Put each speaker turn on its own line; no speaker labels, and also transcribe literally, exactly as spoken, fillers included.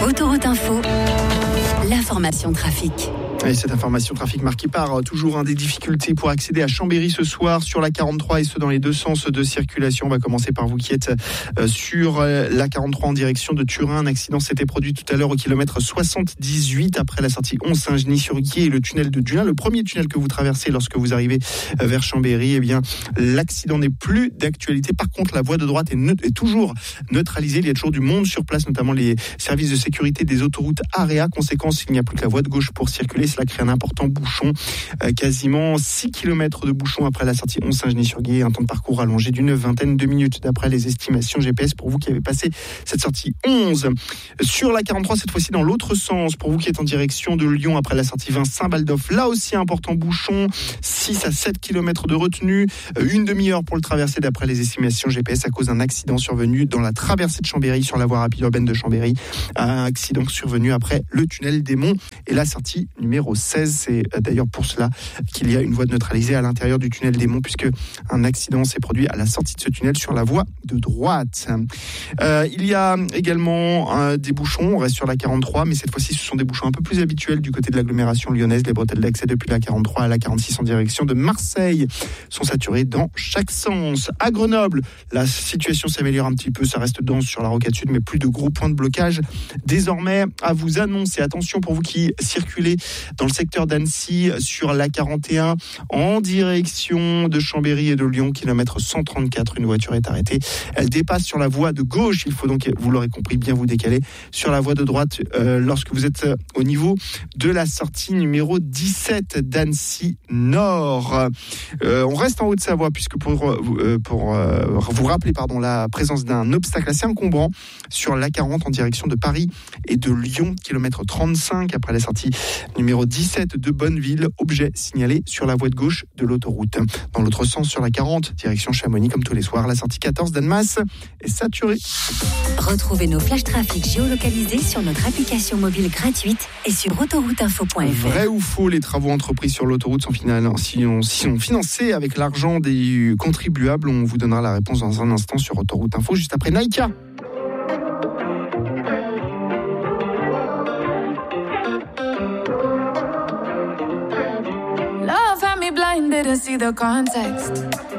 Autoroute Info, l'information trafic.
Et cette information trafic marquée par toujours un des difficultés pour accéder à Chambéry ce soir sur la quarante-trois et ce dans les deux sens de circulation. On va commencer par vous qui êtes sur la quarante-trois en direction de Turin. Un accident s'était produit tout à l'heure au kilomètre soixante-dix-huit après la sortie onze Saint-Genis-sur-Guiers et le tunnel de Dullin. Le premier tunnel que vous traversez lorsque vous arrivez vers Chambéry, eh bien, l'accident n'est plus d'actualité. Par contre, la voie de droite est, ne- est toujours neutralisée. Il y a toujours du monde sur place, notamment les services de sécurité des autoroutes AREA. Conséquence, il n'y a plus que la voie de gauche pour circuler. Cela crée un important bouchon, euh, quasiment six kilomètres de bouchon après la sortie onze Saint-Genis-sur-Guiers, un temps de parcours allongé d'une vingtaine de minutes d'après les estimations G P S pour vous qui avez passé cette sortie onze. Sur la quarante-trois, cette fois-ci dans l'autre sens, pour vous qui êtes en direction de Lyon après la sortie vingt Saint-Baldoff, là aussi important bouchon, six à sept kilomètres de retenue, une demi-heure pour le traverser d'après les estimations G P S à cause d'un accident survenu dans la traversée de Chambéry sur la voie rapide urbaine de Chambéry, un accident survenu après le tunnel des Monts et la sortie numéro seize. C'est d'ailleurs pour cela qu'il y a une voie neutralisée à l'intérieur du tunnel des Monts, puisque un accident s'est produit à la sortie de ce tunnel sur la voie de droite. Euh, il y a également euh, des bouchons, on reste sur la quarante-trois, mais cette fois-ci ce sont des bouchons un peu plus habituels du côté de l'agglomération lyonnaise. Les bretelles d'accès depuis la quarante-trois à la quarante-six en direction de Marseille sont saturées dans chaque sens. À Grenoble, la situation s'améliore un petit peu, ça reste dense sur la rocade sud, mais plus de gros points de blocage désormais à vous annoncer. Attention pour vous qui circulez dans le secteur d'Annecy sur la quarante et un en direction de Chambéry et de Lyon, kilomètre cent trente-quatre, une voiture est arrêtée. Elle dépasse sur la voie de gauche, il faut donc, vous l'aurez compris, bien vous décaler sur la voie de droite euh, lorsque vous êtes au niveau de la sortie numéro dix-sept d'Annecy Nord. Euh, on reste en Haute-Savoie puisque pour, euh, pour euh, vous rappeler pardon, la présence d'un obstacle assez encombrant sur l'A quarante en direction de Paris et de Lyon, kilomètre trente-cinq après la sortie numéro dix-sept de Bonneville, objet signalé sur la voie de gauche de l'autoroute. Dans l'autre sens, sur la quarante, direction Chamonix, comme tous les soirs, la sortie quatorze d'Annemasse est saturée.
Retrouvez nos flashs trafic géolocalisés sur notre application mobile gratuite et sur autoroute info point f r.
Vrai ou faux, les travaux entrepris sur l'autoroute sont, final, si on, si on financés avec l'argent des contribuables? On vous donnera la réponse dans un instant sur Autoroute Info, juste après Naïka.
Love had me blind, didn't see the context.